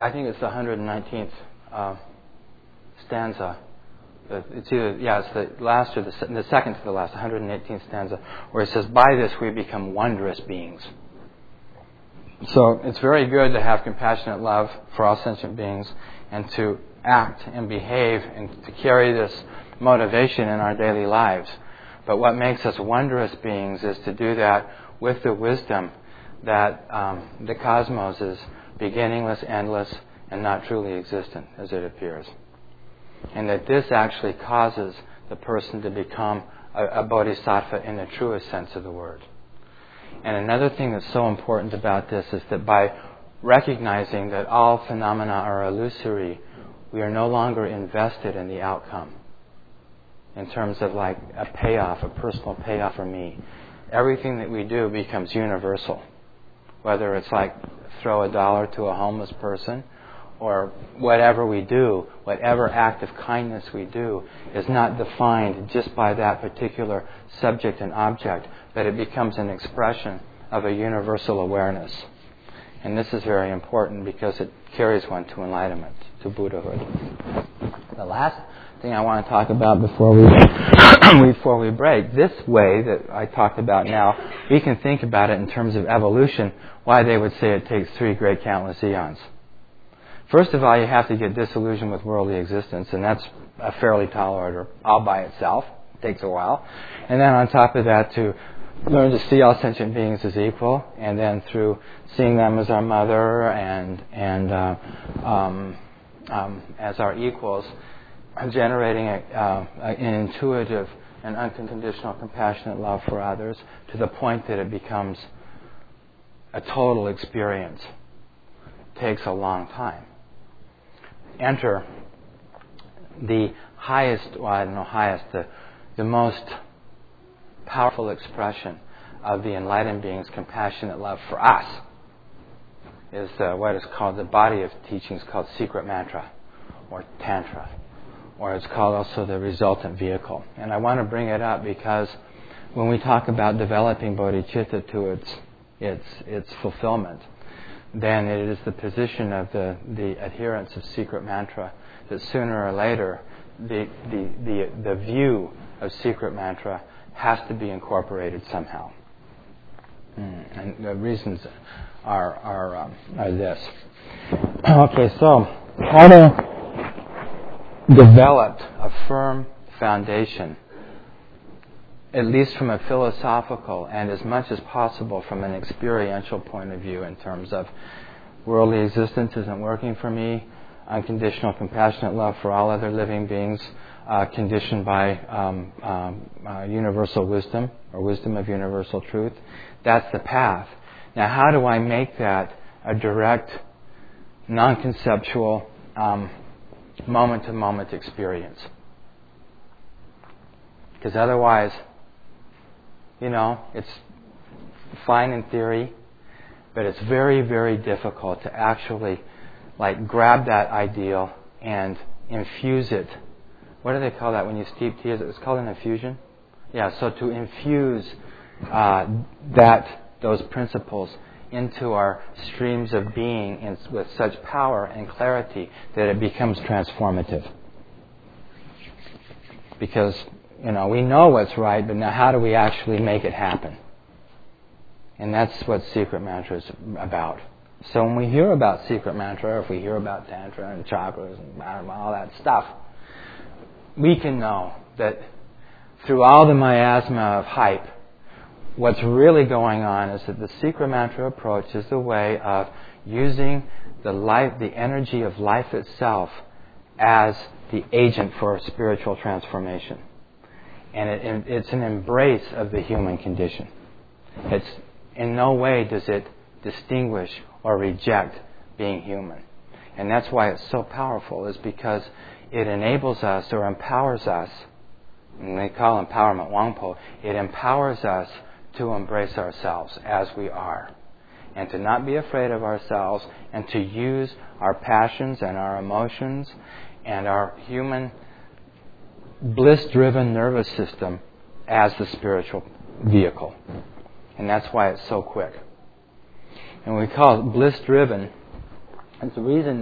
I think it's the 119th stanza. It's either, it's the last or the second to the last, 118th stanza, where it says, "By this we become wondrous beings." So it's very good to have compassionate love for all sentient beings and to act and behave and to carry this motivation in our daily lives. But what makes us wondrous beings is to do that with the wisdom that the cosmos is beginningless, endless, and not truly existent as it appears. And that this actually causes the person to become a bodhisattva in the truest sense of the word. And another thing that's so important about this is that by recognizing that all phenomena are illusory, we are no longer invested in the outcome in terms of like a payoff, a personal payoff for me. Everything that we do becomes universal. Whether it's like throw $1 to a homeless person or whatever we do, whatever act of kindness we do is not defined just by that particular subject and object, but it becomes an expression of a universal awareness. And this is very important because it carries one to enlightenment, to Buddhahood. The last thing I want to talk about before we break, this way that I talked about now, we can think about it in terms of evolution, why they would say it takes 3 great countless eons. First of all, you have to get disillusioned with worldly existence, and that's a fairly tall order all by itself. It takes a while. And then on top of that, to learn to see all sentient beings as equal, and then through seeing them as our mother and as our equals, generating an intuitive and unconditional compassionate love for others to the point that it becomes a total experience. It takes a long time. Enter the the most powerful expression of the enlightened being's compassionate love for us is what is called the body of teachings called secret mantra or tantra, or it's called also the resultant vehicle. And I want to bring it up because when we talk about developing bodhicitta to its fulfillment, then it is the position of the adherents of secret mantra that sooner or later the view of secret mantra has to be incorporated somehow. And the reasons are this. Okay, so how to develop a firm foundation, at least from a philosophical and as much as possible from an experiential point of view in terms of worldly existence isn't working for me, unconditional compassionate love for all other living beings, conditioned by universal wisdom or wisdom of universal truth. That's the path. Now, how do I make that a direct, non-conceptual, moment-to-moment experience? Because otherwise, it's fine in theory, but it's very, very difficult to actually grab that ideal and infuse it. What do they call that when you steep tea? It's called an infusion? Yeah, so to infuse those principles into our streams of being with such power and clarity that it becomes transformative. Because, we know what's right, but now how do we actually make it happen? And that's what secret mantra is about. So when we hear about secret mantra, or if we hear about tantra and chakras and all that stuff, we can know that through all the miasma of hype, what's really going on is that the secret mantra approach is the way of using the energy of life itself as the agent for spiritual transformation. And it's an embrace of the human condition. It's in no way does it distinguish or reject being human. And that's why it's so powerful, is because it enables us or empowers us, and they call empowerment Wangpo, it empowers us to embrace ourselves as we are, and to not be afraid of ourselves, and to use our passions and our emotions and our human bliss-driven nervous system as the spiritual vehicle. And that's why it's so quick. And we call it bliss-driven. It's the reason